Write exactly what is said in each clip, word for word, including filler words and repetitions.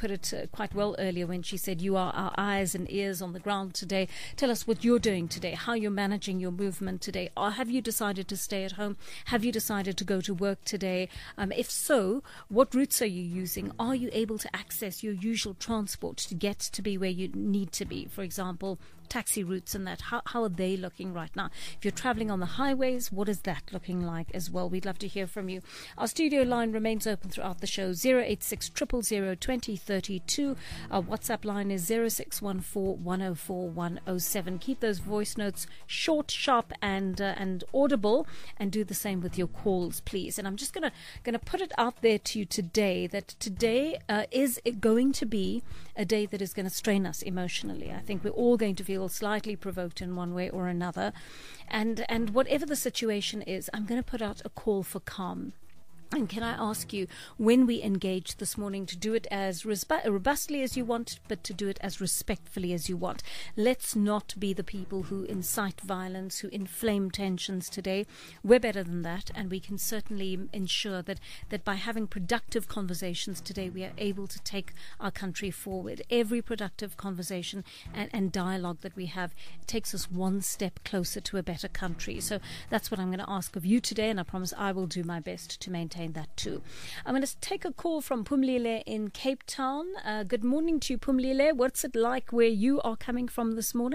put it uh, quite well earlier when she said you are our eyes and ears on the ground today. Tell us what you're doing today, how you're managing your movement today. Or have you decided to stay at home? Have you decided to go to work today? Um, if so, what routes are you using? Are you able to access your usual transport to get to be where you need to be? For example, taxi routes and that. How, how are they looking right now? If you're traveling on the highways, what is that looking like as well? We'd love to hear from you. Our studio line remains open throughout the show, zero eight six, zero zero zero, two zero three two. Our WhatsApp line is zero six one four, one zero four, one zero seven. Keep those voice notes short, sharp and uh, and audible, and do the same with your calls, please. And I'm just going to going to put it out there to you today that today uh, is going to be a day that is going to strain us emotionally. I think we're all going to feel slightly provoked in one way or another. And and whatever the situation is, I'm going to put out a call for calm. And can I ask you, when we engage this morning, to do it as robustly as you want, but to do it as respectfully as you want. Let's not be the people who incite violence, who inflame tensions today. We're better than that, and we can certainly ensure that, that by having productive conversations today, we are able to take our country forward. Every productive conversation and, and dialogue that we have takes us one step closer to a better country. So that's what I'm going to ask of you today, and I promise I will do my best to maintain that too. I'm going to take a call from Phumlile in Cape Town. Uh, good morning to you, Phumlile. What's it like where you are coming from this morning?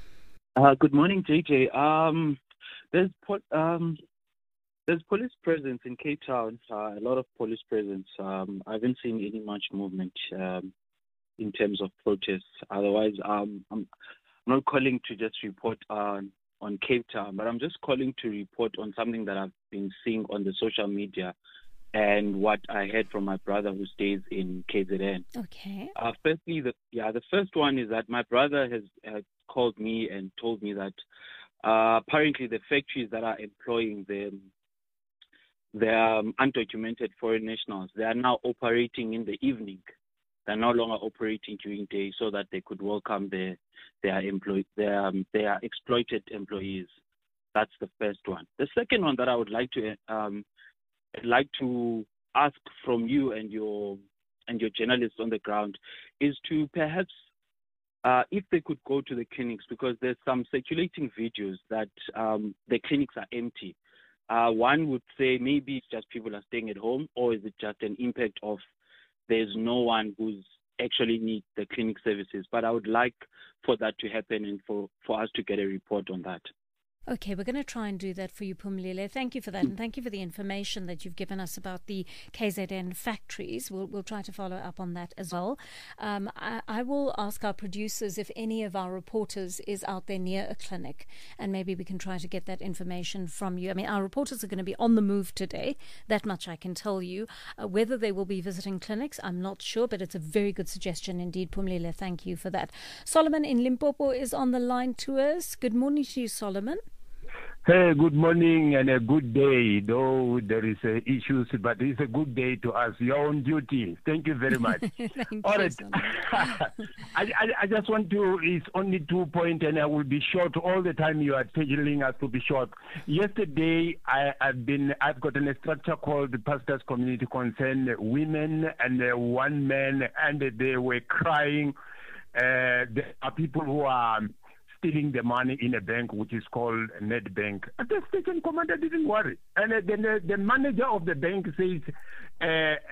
Uh, good morning, J J. Um, there's po- um, there's police presence in Cape Town. Uh, a lot of police presence. Um, I haven't seen any much movement um, in terms of protests. Otherwise, um, I'm, I'm not calling to just report on on Cape Town, but I'm just calling to report on something that I've been seeing on the social media and what I heard from my brother who stays in K Z N. Okay. Uh, firstly, the, yeah, the first one is that my brother has, has called me and told me that uh, apparently the factories that are employing the, the um, undocumented foreign nationals, they are now operating in the evening. They're no longer operating during day so that they could welcome their their employ their um, their exploited employees. That's the first one. The second one that I would like to um, I'd like to ask from you and your and your journalists on the ground is to perhaps uh, if they could go to the clinics, because there's some circulating videos that um, the clinics are empty. Uh, one would say maybe it's just people are staying at home, or is it just an impact of there's no one who's actually needs the clinic services? But I would like for that to happen and for, for us to get a report on that. Okay, we're going to try and do that for you, Phumlile. Thank you for that, and thank you for the information that you've given us about the K Z N factories. We'll we'll try to follow up on that as well. Um, I, I will ask our producers if any of our reporters is out there near a clinic, and maybe we can try to get that information from you. I mean, our reporters are going to be on the move today, that much I can tell you. Uh, whether they will be visiting clinics, I'm not sure, but it's a very good suggestion indeed, Phumlile. Thank you for that. Solomon in Limpopo is on the line to us. Good morning to you, Solomon. Hey, good morning and a good day. Though there is uh, issues, but it's a good day to us. You're on duty. Thank you very much. Thank All you, right. I, I, I just want to, it's only two points and I will be short. All the time you are telling us to be short. Yesterday, I, I've been, I've gotten a structure called the Pastors Community Concern Women and uh, one man, and they were crying. Uh, there are people who are stealing the money in a bank which is called Nedbank. And the station commander didn't worry. And uh, then uh, the manager of the bank says uh, uh,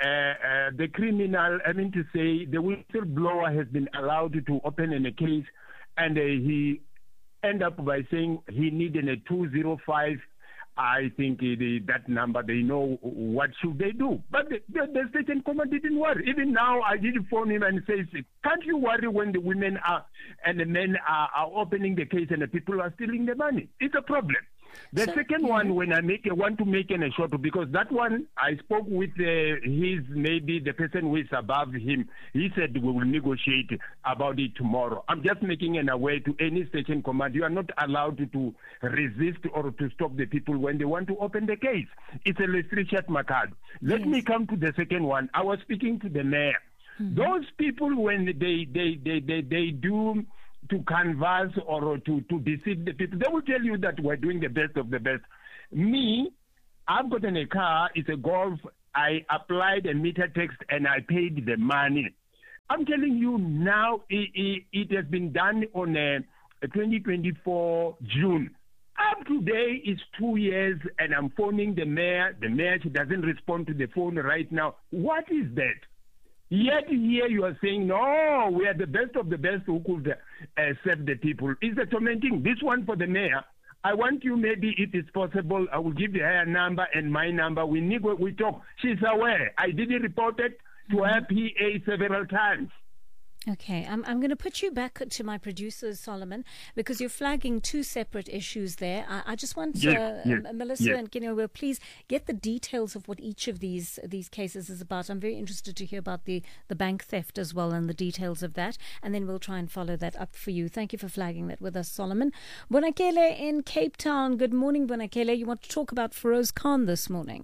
uh, the criminal, I mean to say, the whistleblower has been allowed to open in a case, and uh, he end up by saying he needed a two zero five. I think the, that number, they know what should they do. But the, the, the station commander didn't worry. Even now, I did phone him and says, can't you worry when the women are and the men are, are opening the case and the people are stealing the money? It's a problem. The so, second yeah. one, when I make I want to make an a short, because that one, I spoke with uh, his, maybe the person who is above him. He said we will negotiate about it tomorrow. I'm just making an aware to any station command. You are not allowed to, to resist or to stop the people when they want to open the case. It's a Richard Macad. Let yes. me come to the second one. I was speaking to the mayor. Mm-hmm. Those people, when they, they, they, they, they do to canvass or to, to deceive the people, they will tell you that we're doing the best of the best. Me, I've gotten a car, it's a Golf. I applied a meter text and I paid the money. I'm telling you now, it, it, it has been done on uh, twenty twenty-four June. Up to today is two years, and I'm phoning the mayor. The mayor, she doesn't respond to the phone right now. What is that? Yet here you are saying, no, we are the best of the best who could uh, serve the people. It's a tormenting. This one for the mayor. I want you, maybe if it's possible, I will give her number and my number. We need, we talk. She's aware. I did report it to her P A several times. Okay, I'm I'm going to put you back to my producer, Solomon, because you're flagging two separate issues there. I, I just want yes, uh, yes, Melissa yes. and Kenny, please get the details of what each of these these cases is about. I'm very interested to hear about the, the bank theft as well and the details of that, and then we'll try and follow that up for you. Thank you for flagging that with us, Solomon. Bonakele in Cape Town. Good morning, Bonakele. You want to talk about Feroz Khan this morning?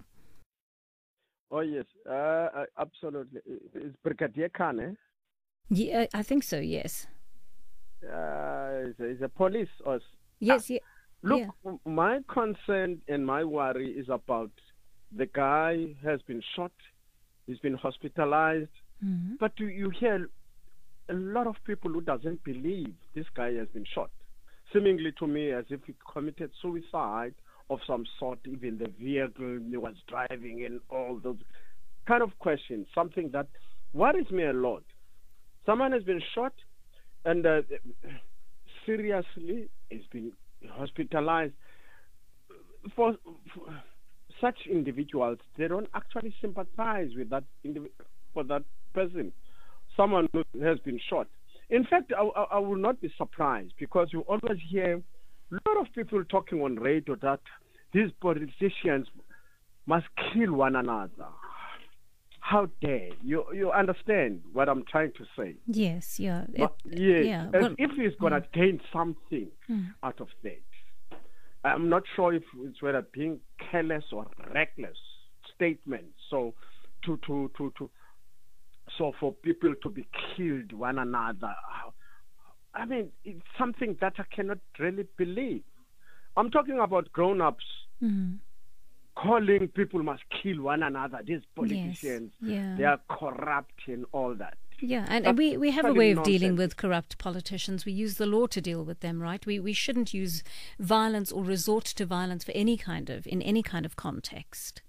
Oh, yes, uh, absolutely. It's Brigadier Khan, eh? Yeah, I think so, yes. Uh, is, a, is a police or yes, ah, yeah. Look, yeah. my concern and my worry is about the guy has been shot, he's been hospitalized, mm-hmm. but you, you hear a lot of people who doesn't believe this guy has been shot, seemingly to me as if he committed suicide of some sort, even the vehicle he was driving and all those kind of questions, something that worries me a lot. Someone has been shot and uh, seriously has been hospitalized. For, for such individuals, they don't actually sympathize with that indiv- for that person, someone who has been shot. In fact, I, I, I will not be surprised, because you always hear a lot of people talking on radio that these politicians must kill one another. How dare you? You understand what I'm trying to say? Yes, yeah. It, but, yes, yeah. as Well, if he's going to yeah. gain something mm. out of that. I'm not sure if it's whether being careless or reckless statement. So, to to to to, so for people to be killed one another, I mean, it's something that I cannot really believe. I'm talking about grown-ups. Mm. Calling people must kill one another. These politicians, yes, yeah. they are corrupt and all that. Yeah, and, and we, we have a totally way of nonsense. dealing with corrupt politicians. We use the law to deal with them, right? We we shouldn't use violence or resort to violence for any kind of in any kind of context.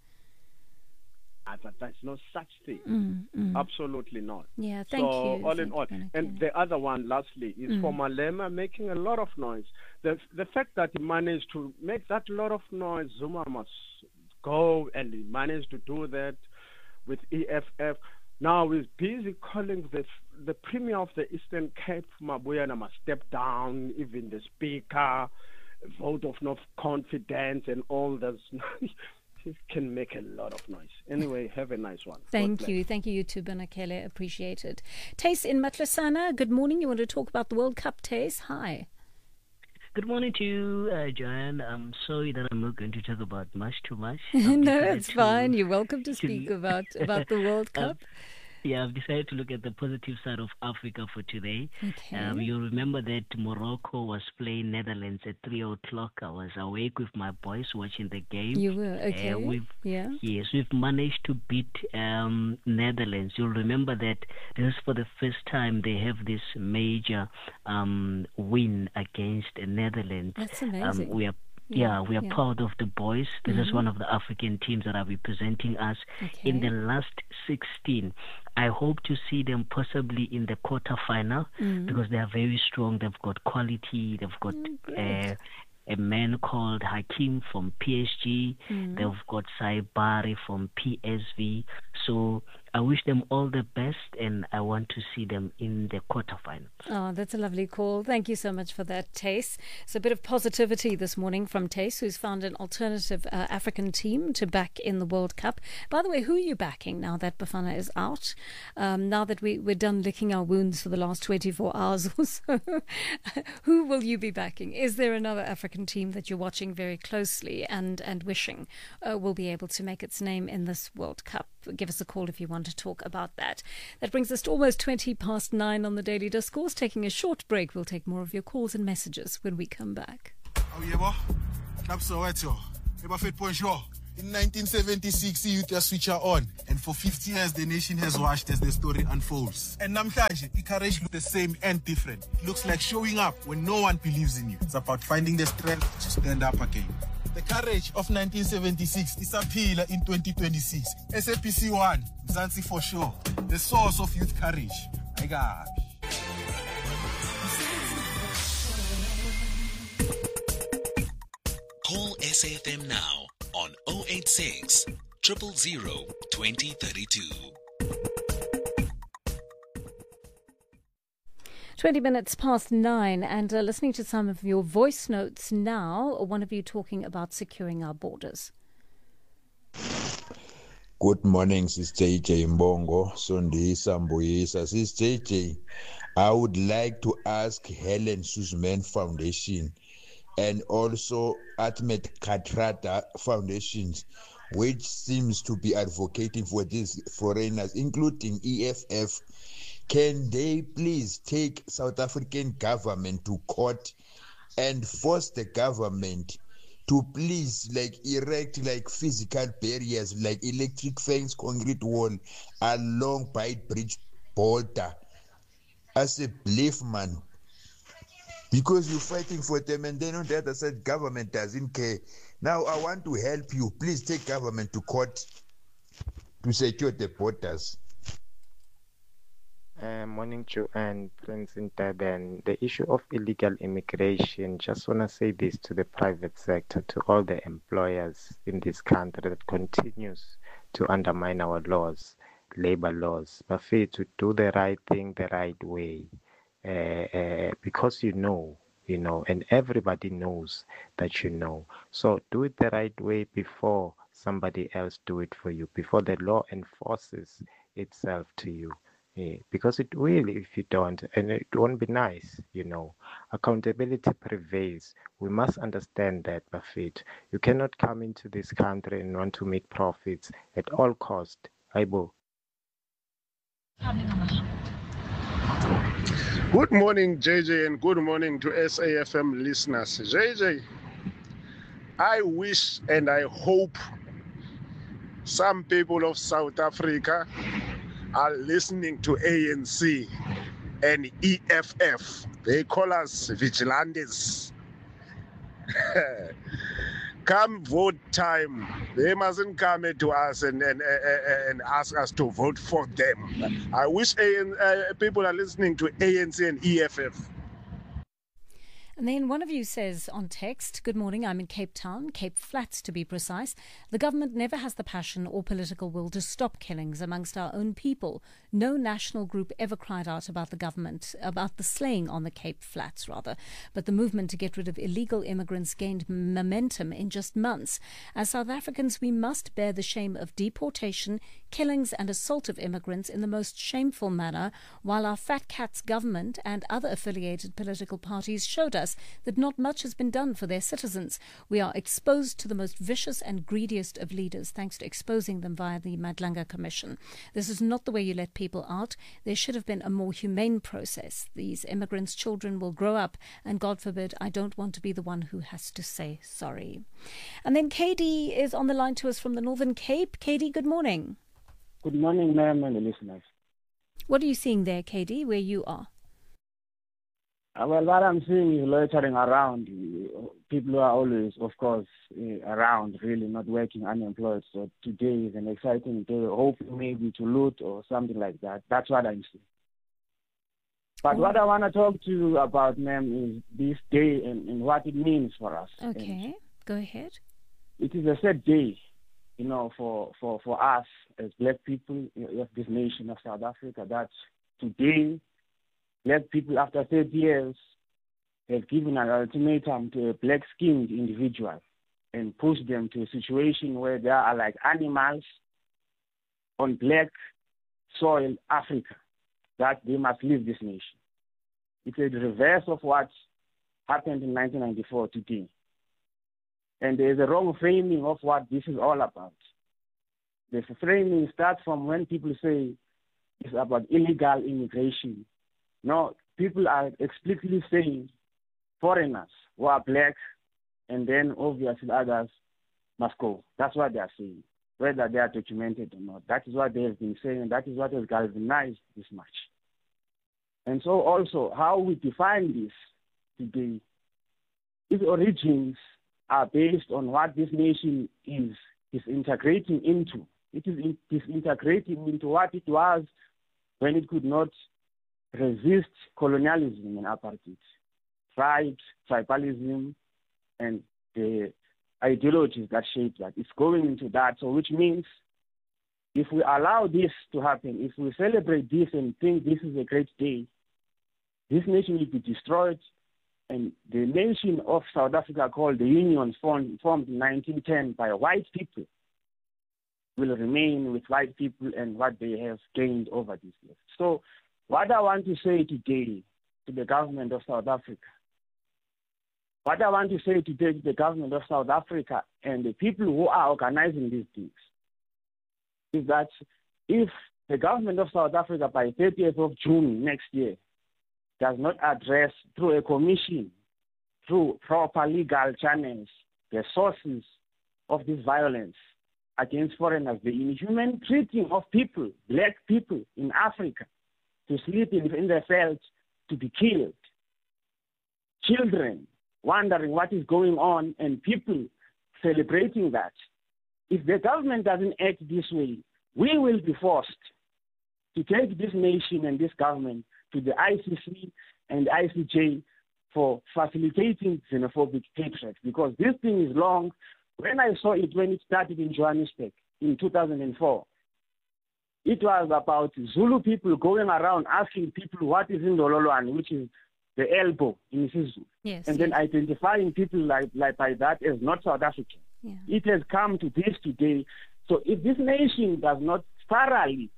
But there's no such thing. Mm, mm. Absolutely not. Yeah, thank so, you. all thank in all, you, and the other one, lastly, is mm. for Malema making a lot of noise. The the fact that he managed to make that lot of noise, Zuma must go, and he managed to do that with E F F. Now he's busy calling the the Premier of the Eastern Cape, Mabuyana, must step down, even the Speaker, vote of no confidence and all that. He can make a lot of noise. Anyway, have a nice one. Thank you. Thank you, you too, Bonakele. Appreciate it. Tace in Matlasana, good morning. You want to talk about the World Cup, Tace? Hi. Good morning to you, uh, Joanne. I'm sorry that I'm not going to talk about much too much. No, it's to, fine. You're welcome to to speak about, about the World Cup. Um, yeah, I've decided to look at the positive side of Africa for today. Okay. Um, you remember that Morocco was playing Netherlands at three o'clock. I was awake with my boys watching the game. You were, okay. Uh, we've, yeah. Yes, we've managed to beat um, Netherlands. You'll remember that this is for the first time they have this major um, win against the Netherlands. That's amazing. Um, we are Yeah, yeah, we are yeah. proud of the boys. This Mm-hmm. is one of the African teams that are representing us Okay. in the last sixteen. I hope to see them possibly in the quarterfinal Mm. because they are very strong. They've got quality. They've got Oh, great. uh, a man called Hakim from P S G. Mm. They've got Saibari from P S V. So I wish them all the best, and I want to see them in the quarterfinals. Oh, that's a lovely call. Thank you so much for that, Tace. So a bit of positivity this morning from Tace, who's found an alternative uh, African team to back in the World Cup. By the way, who are you backing now that Bafana is out? Um, now that we, we're done licking our wounds for the last twenty-four hours or so, who will you be backing? Is there another African team that you're watching very closely and, and wishing uh, will be able to make its name in this World Cup? Give us a call if you want to talk about that. That brings us to almost twenty past nine on the Daily Discourse. Taking a short break, we'll take more of your calls and messages when we come back. Oh, yeah, boy. That's so right, yo. If I fit point sure. In nineteen seventy-six, youth are switcher on, and for fifty years, the nation has watched as the story unfolds. And namhlanje, courage looks the same and different. It looks like showing up when no one believes in you. It's about finding the strength to stand up again. The courage of nineteen seventy-six is a pillar in twenty twenty-six. S A P C one, Mzansi for sure, the source of youth courage. My God. Call S A F M now on zero eight six, zero zero zero, two zero three two. twenty minutes past nine, and uh, listening to some of your voice notes now, one of you talking about securing our borders. Good morning, Sis J J Mbongo, Sundi Samboyisa. Sis J J, I would like to ask Helen Suzman Foundation and also Ahmed Kathrada Foundations, which seems to be advocating for these foreigners, including E F F, can they please take South African government to court and force the government to please like erect like physical barriers like electric fence, concrete wall along Beitbridge border as a belief, man? Because you're fighting for them and then on the other side government doesn't care. Now I want to help you. Please take government to court to secure the borders. Uh, morning, Joe and Prince in Durban. The issue of illegal immigration, just want to say this to the private sector, to all the employers in this country that continues to undermine our laws, labor laws, but fail to do the right thing the right way. Uh, uh, because you know, you know, and everybody knows that you know. So do it the right way before somebody else do it for you, before the law enforces itself to you. Yeah, because it will if you don't, and it won't be nice, you know. Accountability prevails. We must understand that, Buffett. You cannot come into this country and want to make profits at all cost. Aibo. Good morning, J J, and good morning to S A F M listeners. J J, I wish and I hope some people of South Africa are listening to A N C and E F F. They call us vigilantes. Come vote time, they mustn't come to us and, and, and ask us to vote for them. I wish A N, uh, people are listening to A N C and E F F. And then one of you says on text, good morning, I'm in Cape Town, Cape Flats to be precise. The government never has the passion or political will to stop killings amongst our own people. No national group ever cried out about the government, about the slaying on the Cape Flats rather. But the movement to get rid of illegal immigrants gained momentum in just months. As South Africans, we must bear the shame of deportation, killings and assault of immigrants in the most shameful manner, while our fat cats government and other affiliated political parties showed us that not much has been done for their citizens. We are exposed to the most vicious and greediest of leaders, thanks to exposing them via the Madlanga Commission. This is not the way you let people out. There should have been a more humane process. These immigrants' children will grow up, and God forbid, I don't want to be the one who has to say sorry. And then K D is on the line to us from the Northern Cape. K D, good morning. Good morning, ma'am, and the listeners. What are you seeing there, K D, where you are? Uh, well, what I'm seeing is loitering around. People who are always, of course, uh, around, really not working, unemployed. So today is an exciting day, hoping maybe to loot or something like that. That's what I'm seeing. But oh. what I want to talk to you about, ma'am, is this day and, and what it means for us. Okay, and go ahead. It is a sad day, you know, for, for, for us as black people of this nation of South Africa, that today black people, after thirty years, have given an ultimatum to a black-skinned individual and pushed them to a situation where they are like animals on black soil Africa, that they must leave this nation. It's a reverse of what happened in nineteen ninety-four today. And there's a wrong framing of what this is all about. The framing starts from when people say it's about illegal immigration. No, people are explicitly saying foreigners who are black, and then obviously others must go. That's what they are saying, whether they are documented or not. That is what they have been saying, and that is what has galvanized this march. And so also, how we define this today, its origins are based on what this nation is, is integrating into. It is in, disintegrating into what it was when it could not resist colonialism and apartheid, tribes, tribalism, and the ideologies that shape that. It's going into that, so which means if we allow this to happen, if we celebrate this and think this is a great day, this nation will be destroyed, and the nation of South Africa, called the Union, formed, formed in nineteen ten by white people, will remain with white people and what they have gained over these years. So what I want to say today to the government of South Africa, what I want to say today to the government of South Africa and the people who are organizing these things is that if the government of South Africa by thirtieth of June next year does not address through a commission, through proper legal channels, the sources of this violence against foreigners, the inhuman treating of people, black people in Africa, to sleep in, in the fields, to be killed, children wondering what is going on, and people celebrating that. If the government doesn't act this way, we will be forced to take this nation and this government to the I C C and I C J for facilitating xenophobic hatred, because this thing is long. When I saw it when it started in Johannesburg in two thousand four, it was about Zulu people going around asking people what is Indololwane, which is the elbow in Sizulu, yes, and yes. then identifying people like, like by that as not South African. Yeah. It has come to this today. So if this nation does not thoroughly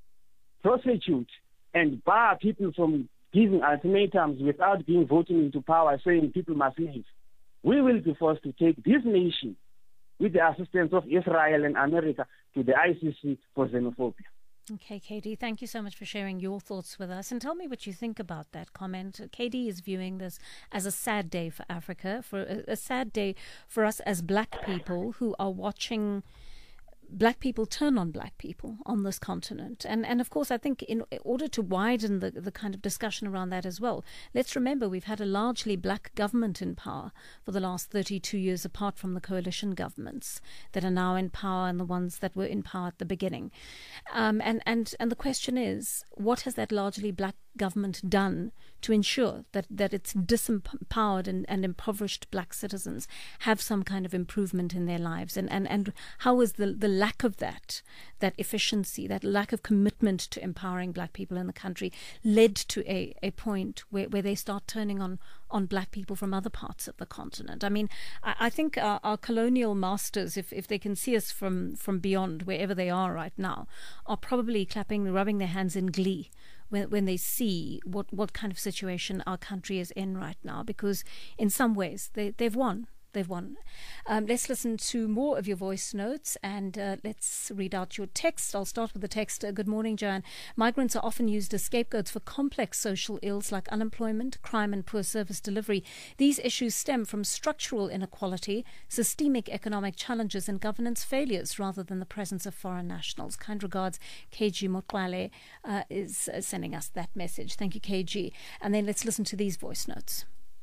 prosecute and bar people from giving ultimatums without being voted into power, saying people must leave, we will be forced to take this nation with the assistance of Israel and America to the I C C for xenophobia. Okay, K D, thank you so much for sharing your thoughts with us. And tell me what you think about that comment. K D is viewing this as a sad day for Africa, for a, a sad day for us as black people who are watching black people turn on black people on this continent. And and of course, I think in order to widen the, the kind of discussion around that as well, let's remember we've had a largely black government in power for the last thirty-two years, apart from the coalition governments that are now in power and the ones that were in power at the beginning. Um, and, and, and the question is, what has that largely black government done to ensure that, that its disempowered and, and impoverished black citizens have some kind of improvement in their lives? And, and, and how is the, the lack of that, that efficiency, that lack of commitment to empowering black people in the country led to a, a point where, where they start turning on, on black people from other parts of the continent? I mean, I, I think our, our colonial masters, if, if they can see us from, from beyond, wherever they are right now, are probably clapping, rubbing their hands in glee when when they see what, what kind of situation our country is in right now, because in some ways they, they've won. They've won. Um, let's listen to more of your voice notes, and uh, let's read out your text. I'll start with the text. Uh, Good morning, Joanne. Migrants are often used as scapegoats for complex social ills like unemployment, crime and poor service delivery. These issues stem from structural inequality, systemic economic challenges and governance failures rather than the presence of foreign nationals. Kind regards, K G Mokwale uh, is uh, sending us that message. Thank you, K G. And then let's listen to these voice notes.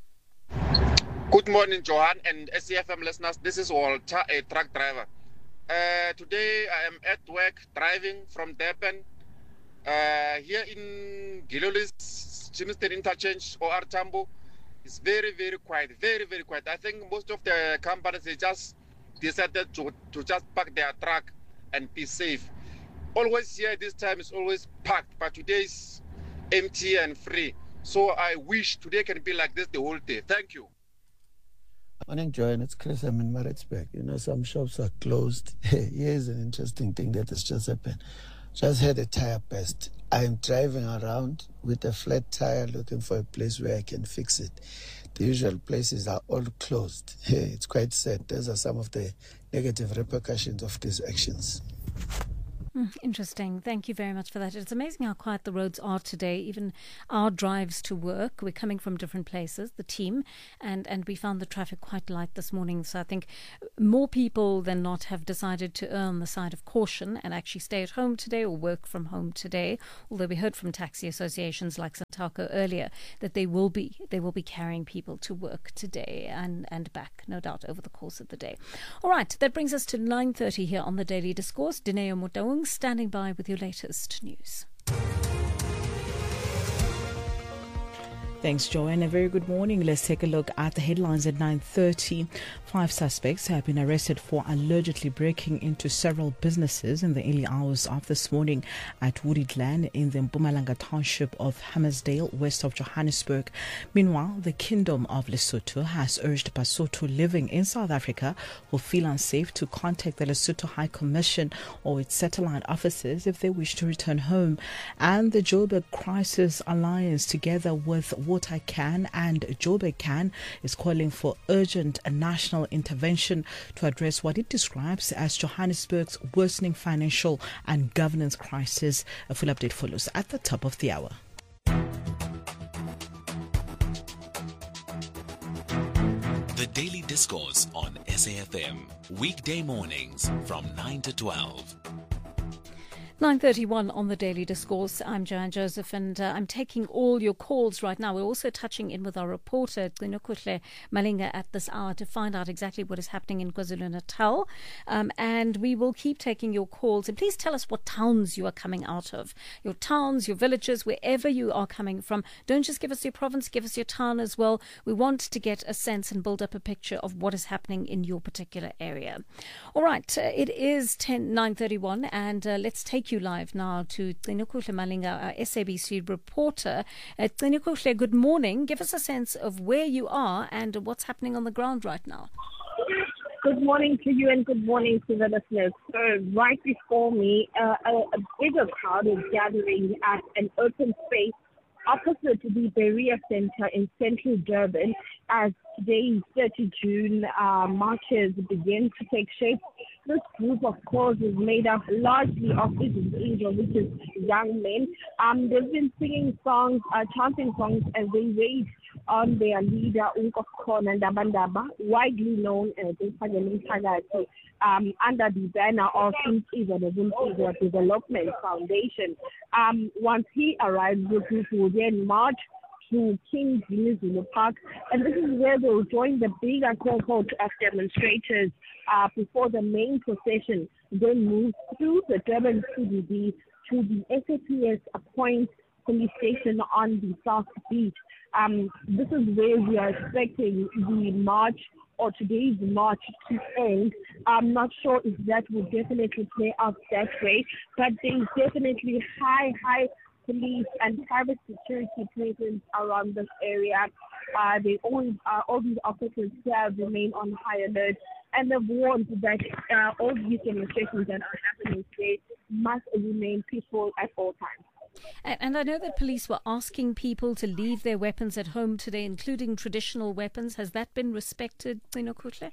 Good morning, Johan and S A F M listeners. This is Walter, a truck driver. Uh, today I am at work driving from Durban. Uh, here in Gilolis, Chimiston Interchange, O R Tambo, it's very, very quiet, very, very quiet. I think most of the companies, they just decided to, to just park their truck and be safe. Always here this time is always packed, but today is empty and free. So I wish today can be like this the whole day. Thank you. Morning, Joanne. It's Chris. I'm in Maritzburg. You know, some shops are closed. Here's an interesting thing that has just happened. Just had a tire burst. I'm driving around with a flat tire looking for a place where I can fix it. The usual places are all closed. It's quite sad. Those are some of the negative repercussions of these actions. Mm, interesting. Thank you very much for that. It's amazing how quiet the roads are today. Even our drives to work, we're coming from different places, the team, and, and we found the traffic quite light this morning. So I think more people than not have decided to err on the side of caution and actually stay at home today or work from home today. Although we heard from taxi associations like Santaco earlier that they will be they will be carrying people to work today and, and back, no doubt, over the course of the day. All right, that brings us to nine thirty here on the Daily Discourse. Dineo Motaung standing by with your latest news. Thanks, Joanne. A very good morning. Let's take a look at the headlines at nine thirty. Five suspects have been arrested for allegedly breaking into several businesses in the early hours of this morning at Woody Glen in the Mpumalanga township of Hammersdale, west of Johannesburg. Meanwhile, the Kingdom of Lesotho has urged Basotho living in South Africa who feel unsafe to contact the Lesotho High Commission or its satellite offices if they wish to return home. And the Joburg Crisis Alliance, together with Water Can and Joburg Can, is calling for urgent national intervention to address what it describes as Johannesburg's worsening financial and governance crisis. A full update follows at the top of the hour. The Daily Discourse on S A F M, weekday mornings from nine to twelve. nine thirty-one on the Daily Discourse. I'm Joanne Joseph, and uh, I'm taking all your calls right now. We're also touching in with our reporter, Gcinokuhle Malinga, at this hour to find out exactly what is happening in KwaZulu-Natal. Um, and we will keep taking your calls. And please tell us what towns you are coming out of. Your towns, your villages, wherever you are coming from. Don't just give us your province, give us your town as well. We want to get a sense and build up a picture of what is happening in your particular area. All right, uh, it is nine thirty-one, and uh, let's take you live now to Gcinokuhle Malinga, our S A B C reporter. Uh, Gcinokuhle, good morning. Give us a sense of where you are and what's happening on the ground right now. Good morning to you and good morning to the listeners. So right before me, uh, a, a bigger crowd is gathering at an open space opposite the Berea Centre in central Durban as today's thirtieth of June uh, marches begin to take shape. This group, of course, is made up largely of Angel, which is young men. Um, they've been singing songs, uh, chanting songs as they wait on their leader, Unkokhona Ndabandaba, widely known as um, under the banner of the Development Foundation. Um, once he arrives, the group will then march to King Zulu Park, and this is where they'll join the bigger cohort of demonstrators uh, before the main procession then moves through the Durban C B D to the S A P S Point police station on the South Beach. Um, this is where we are expecting the march or today's march to end. I'm not sure if that will definitely play out that way, but there's definitely high, high police and private security presence around this area. Uh, they all, uh, all these officers here remain on high alert, and they've warned that uh, all these demonstrations that are happening today must remain peaceful at all times. And, and I know that police were asking people to leave their weapons at home today, including traditional weapons. Has that been respected, Gcinokuhle?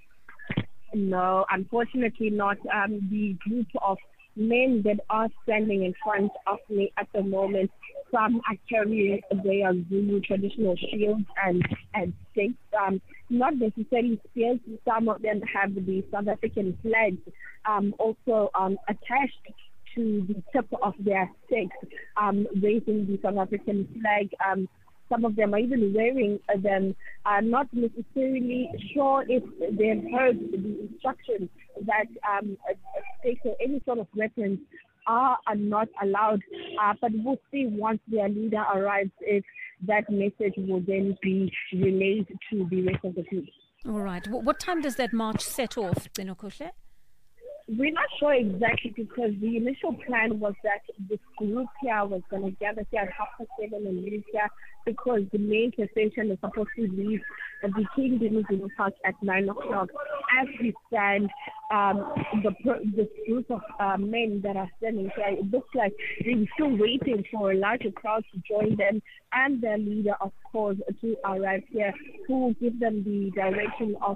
No, unfortunately not. Um, the group of men that are standing in front of me at the moment, some are carrying their Zulu traditional shields and, and sticks, um, not necessarily spears. Some of them have the South African flags um, also um, attached to the tip of their sticks, um, raising the South African flag. Um, some of them are even wearing them. I'm not necessarily sure if they've heard the instructions that um, sticks or any sort of weapons are, are not allowed. Uh, but we'll see once their leader arrives if that message will then be relayed to the rest of the group. All right. What time does that march set off, Gcinokuhle? We're not sure exactly, because the initial plan was that this group here was going to gather here at half past seven and leave here, because the main procession is supposed to leave the King Zulu Park at nine o'clock. As we stand, um, the the group of uh, men that are standing here, it looks like they're still waiting for a larger crowd to join them, and their leader, of course, to arrive here, who will give them the direction of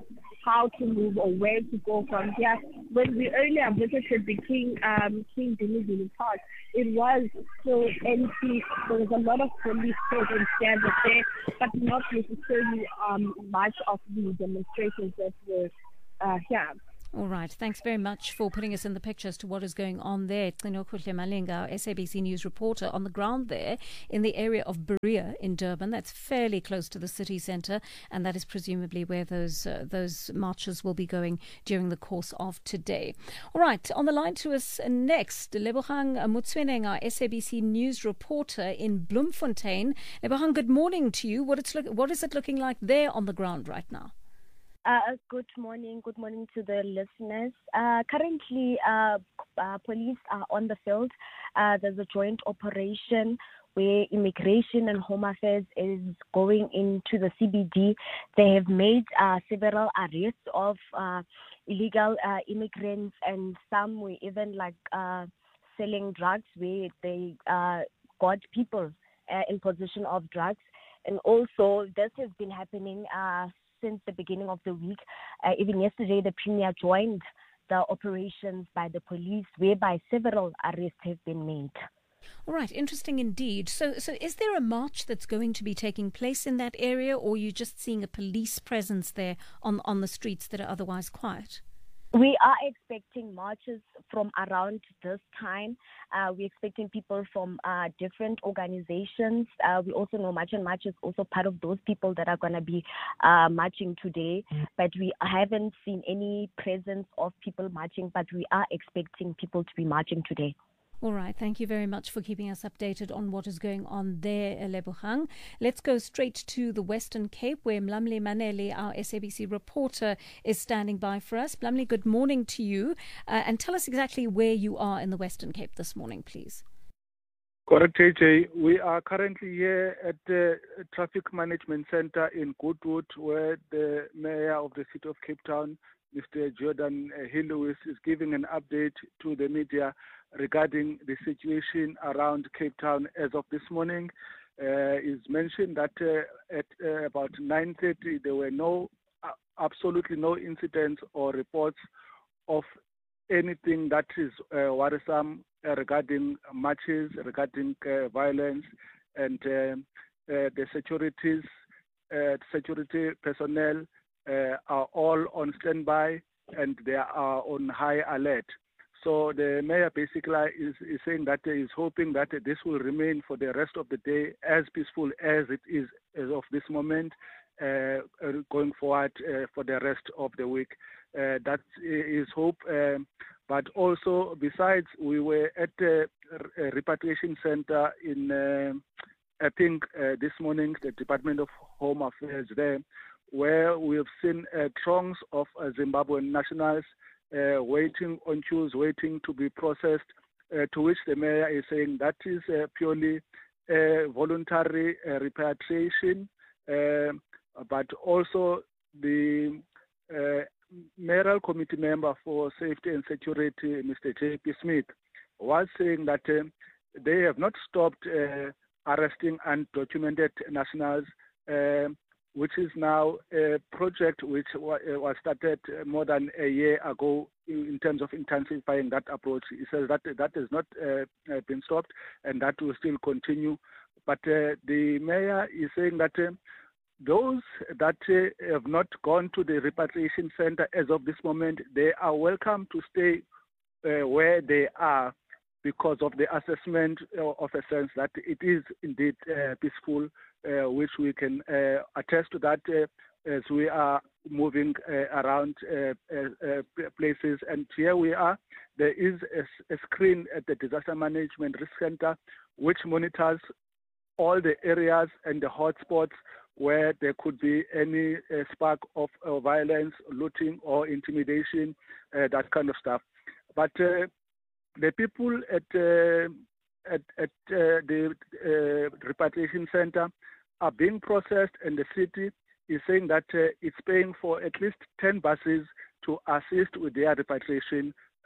how to move or where to go from here. When we earlier visited the King um, King Dinizulu Park, it was still empty. There was a lot of police presence there, but not necessarily um, much of the demonstrations that were uh, here. All right. Thanks very much for putting us in the picture as to what is going on there. Xinokuhle Malinga, our S A B C News reporter, on the ground there in the area of Berea in Durban. That's fairly close to the city centre, and that is presumably where those uh, those marches will be going during the course of today. All right. On the line to us next, Lebohang Mutsweneng, our S A B C News reporter in Bloemfontein. Lebohang, good morning to you. What, it's look, what is it looking like there on the ground right now? Uh, good morning. Good morning to the listeners. Uh, currently, uh, uh, police are on the field. Uh, there's a joint operation where Immigration and Home Affairs is going into the C B D. They have made uh, several arrests of uh, illegal uh, immigrants, and some were even like uh, selling drugs where they uh, got people uh, in possession of drugs. And also, this has been happening uh, since the beginning of the week. Uh, even yesterday, the Premier joined the operations by the police, whereby several arrests have been made. All right, interesting indeed. So, so is there a march that's going to be taking place in that area, or are you just seeing a police presence there on, on the streets that are otherwise quiet? We are expecting marches from around this time. Uh, we're expecting people from uh, different organizations. Uh, we also know March and March is also part of those people that are going to be uh, marching today. But we haven't seen any presence of people marching, but we are expecting people to be marching today. All right. Thank you very much for keeping us updated on what is going on there, Lebohang. Let's go straight to the Western Cape, where Mlamli Maneli, our S A B C reporter, is standing by for us. Mlamli, good morning to you. Uh, and tell us exactly where you are in the Western Cape this morning, please. Correct, J J. We are currently here at the Traffic Management Centre in Goodwood, where the Mayor of the City of Cape Town, Mister Jordan Hill-Lewis, is giving an update to the media regarding the situation around Cape Town as of this morning. Uh, it's mentioned that uh, at uh, about nine thirty there were no, uh, absolutely no incidents or reports of anything that is uh, worrisome uh, regarding marches, regarding uh, violence, and uh, uh, the securities, uh, security personnel uh, are all on standby and they are on high alert. So the mayor basically is, is saying that he is hoping that this will remain for the rest of the day as peaceful as it is as of this moment, uh, going forward uh, for the rest of the week. Uh, that is hope. Um, but also, besides, we were at the repatriation center in, uh, I think, uh, this morning, the Department of Home Affairs there, where we have seen uh, throngs of uh, Zimbabwean nationals Uh, waiting on queues, waiting to be processed, uh, to which the mayor is saying that is uh, purely uh, voluntary uh, repatriation, uh, but also the uh, mayoral committee member for safety and security, Mister J P Smith, was saying that uh, they have not stopped uh, arresting undocumented nationals, uh, which is now a project which was started more than a year ago in terms of intensifying that approach. He says that that has not uh, been stopped and that will still continue. But uh, the mayor is saying that uh, those that uh, have not gone to the repatriation center as of this moment, they are welcome to stay uh, where they are because of the assessment of a sense that it is indeed uh, peaceful, Uh, which we can uh, attest to that uh, as we are moving uh, around uh, uh, uh, places. And here we are. There is a, a screen at the Disaster Management Risk Center which monitors all the areas and the hotspots where there could be any uh, spark of uh, violence, looting or intimidation, uh, that kind of stuff. But uh, the people at uh, at, at uh, the uh, repatriation center are being processed, and the city is saying that uh, it's paying for at least ten buses to assist with their repatriation